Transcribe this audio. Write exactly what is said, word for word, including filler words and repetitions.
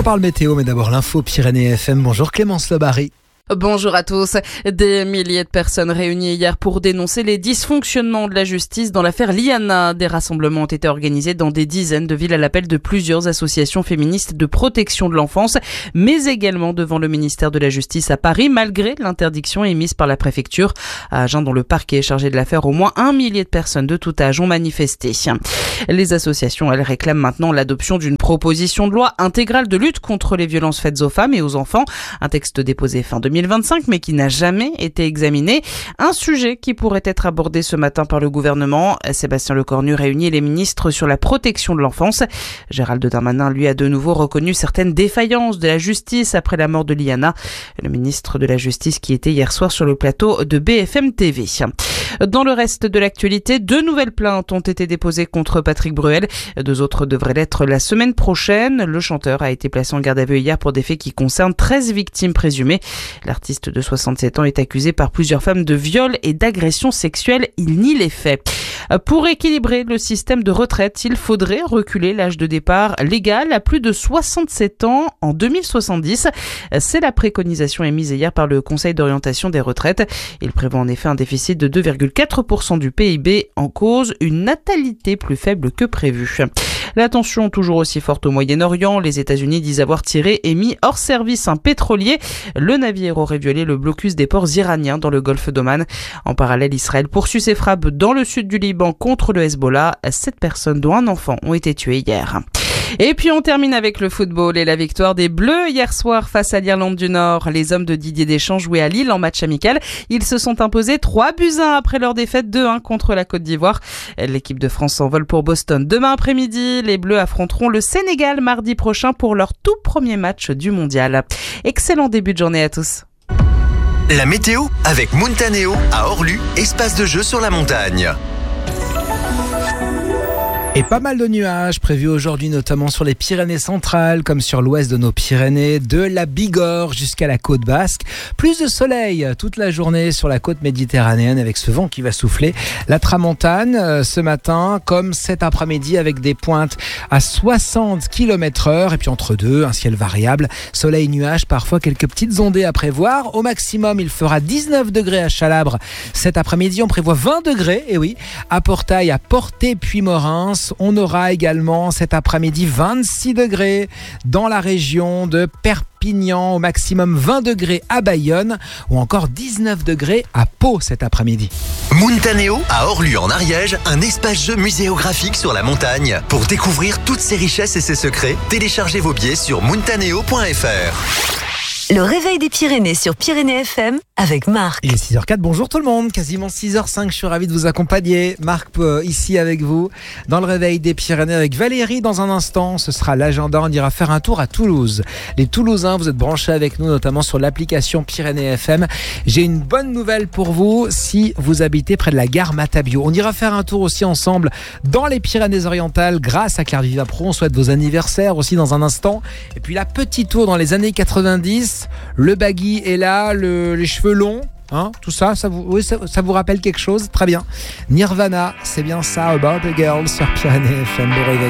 On parle météo, mais d'abord l'info Pyrénées F M. Bonjour Clémence Lebary. Bonjour à tous. Des milliers de personnes réunies hier pour dénoncer les dysfonctionnements de la justice dans l'affaire Liana. Des rassemblements ont été organisés dans des dizaines de villes à l'appel de plusieurs associations féministes de protection de l'enfance, mais également devant le ministère de la Justice à Paris, malgré l'interdiction émise par la préfecture. À Agen, dont le parquet est chargé de l'affaire, au moins un millier de personnes de tout âge ont manifesté. Les associations, elles, réclament maintenant l'adoption d'une proposition de loi intégrale de lutte contre les violences faites aux femmes et aux enfants. Un texte déposé fin deux mille vingt-cinq, mais qui n'a jamais été examiné. Un sujet qui pourrait être abordé ce matin par le gouvernement. Sébastien Lecornu réunit les ministres sur la protection de l'enfance. Gérald Darmanin, lui, a de nouveau reconnu certaines défaillances de la justice après la mort de Liana. Le ministre de la Justice qui était hier soir sur le plateau de B F M T V. Dans le reste de l'actualité, deux nouvelles plaintes ont été déposées contre Patrick Bruel. Deux autres devraient l'être la semaine prochaine. Le chanteur a été placé en garde à vue hier pour des faits qui concernent treize victimes présumées. L'artiste de soixante-sept ans est accusé par plusieurs femmes de viol et d'agression sexuelle. Il nie les faits. Pour équilibrer le système de retraite, il faudrait reculer l'âge de départ légal à plus de soixante-sept ans en deux mille soixante-dix. C'est la préconisation émise hier par le Conseil d'orientation des retraites. Il prévoit en effet un déficit de deux virgule quatre pour cent du P I B, en cause une natalité plus faible que prévu. La tension toujours aussi forte au Moyen-Orient. Les États-Unis disent avoir tiré et mis hors service un pétrolier. Le navire aurait violé le blocus des ports iraniens dans le golfe d'Oman. En parallèle, Israël poursuit ses frappes dans le sud du Liban contre le Hezbollah. Sept personnes, dont un enfant, ont été tuées hier. Et puis on termine avec le football et la victoire des Bleus hier soir face à l'Irlande du Nord. Les hommes de Didier Deschamps jouaient à Lille en match amical. Ils se sont imposés trois buts à un après leur défaite deux un contre la Côte d'Ivoire. L'équipe de France s'envole pour Boston demain après-midi. Les Bleus affronteront le Sénégal mardi prochain pour leur tout premier match du mondial. Excellent début de journée à tous. La météo avec Muntaneo à Orlu, espace de jeu sur la montagne. Et pas mal de nuages prévus aujourd'hui, notamment sur les Pyrénées centrales, comme sur l'ouest de nos Pyrénées, de la Bigorre jusqu'à la côte basque. Plus de soleil toute la journée sur la côte méditerranéenne avec ce vent qui va souffler. La tramontane euh, ce matin, comme cet après-midi, avec des pointes à soixante kilomètres heure. Et puis entre deux, un ciel variable, soleil, nuages, parfois quelques petites ondées à prévoir. Au maximum, il fera dix-neuf degrés à Chalabre. Cet après-midi, on prévoit vingt degrés, et oui, à Portail, à Porté-Puy-Morins. On aura également cet après-midi vingt-six degrés dans la région de Perpignan, au maximum vingt degrés à Bayonne ou encore dix-neuf degrés à Pau cet après-midi. Muntaneo à Orlu en Ariège, un espace jeu muséographique sur la montagne. Pour découvrir toutes ses richesses et ses secrets, téléchargez vos billets sur muntaneo point f r. Le réveil des Pyrénées sur Pyrénées F M avec Marc. Il est six heures quatre, bonjour tout le monde, quasiment six heures cinq, je suis ravi de vous accompagner. Marc euh, ici avec vous, dans le réveil des Pyrénées avec Valérie dans un instant. Ce sera l'agenda, on ira faire un tour à Toulouse. Les Toulousains, vous êtes branchés avec nous, notamment sur l'application Pyrénées F M. J'ai une bonne nouvelle pour vous si vous habitez près de la gare Matabio. On ira faire un tour aussi ensemble dans les Pyrénées-Orientales grâce à Claire Viva Pro. On souhaite vos anniversaires aussi dans un instant. Et puis la petite tour dans les années quatre-vingt-dix. Le baggy est là, le, les cheveux longs, hein, tout ça, ça vous, oui, ça, ça vous rappelle quelque chose? Très bien. Nirvana, c'est bien ça, About a Girl sur Pyrénées F M, le réveil.